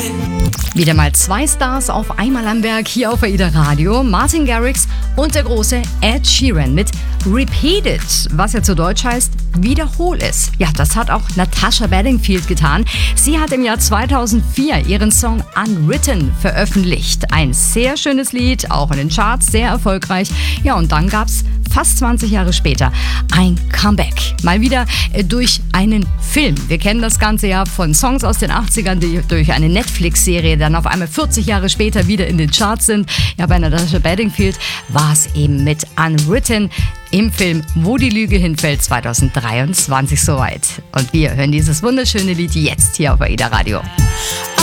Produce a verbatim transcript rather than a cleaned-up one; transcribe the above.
Wieder mal zwei Stars auf einmal am Werk hier auf AIDA Radio. Martin Garrix und der große Ed Sheeran mit Repeat It, was ja zu Deutsch heißt, wiederhol es. Ja, das hat auch Natasha Bedingfield getan. Sie hat im Jahr zweitausendvier ihren Song Unwritten veröffentlicht. Ein sehr schönes Lied, auch in den Charts, sehr erfolgreich. Ja, und dann gab's fast zwanzig Jahre später ein Comeback. Mal wieder durch einen Film. Wir kennen das Ganze ja von Songs aus den achtzigern, die durch eine Netflix-Serie dann auf einmal vierzig Jahre später wieder in den Charts sind. Ja, bei Natasha Bedingfield war es eben mit Unwritten im Film Wo die Lüge hinfällt zweitausenddreiundzwanzig soweit. Und wir hören dieses wunderschöne Lied jetzt hier auf AIDA Radio.